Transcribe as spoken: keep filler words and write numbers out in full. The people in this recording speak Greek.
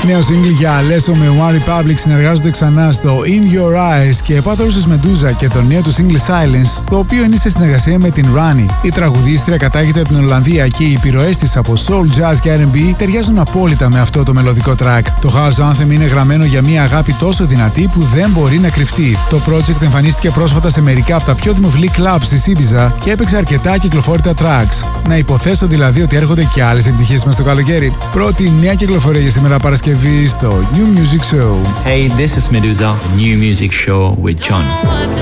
Νέο single για Alesso με One Republic συνεργάζονται ξανά στο In Your Eyes και Pathologies Medusa και το νέο του single Silence, το οποίο είναι σε συνεργασία με την Rani. Η τραγουδίστρια κατάγεται από την Ολλανδία και οι επιρροές της από soul, jazz και αρ εντ μπι ταιριάζουν απόλυτα με αυτό το μελωδικό track. Το house anthem είναι γραμμένο για μια αγάπη τόσο δυνατή που δεν μπορεί να κρυφτεί. Το project εμφανίστηκε πρόσφατα σε μερικά από τα πιο δημοφιλή clubs στη Ibiza και έπαιξε αρκετά κυκλοφόρητα tracks. Να υποθέσω δηλαδή ότι έρχονται και άλλες επιτυχίες μες στο καλοκαίρι. Πρώτη νέα κυκλοφορία για σήμερα Παρασκευή στο New Music Show. Hey, this is Medusa, New Music Show with John.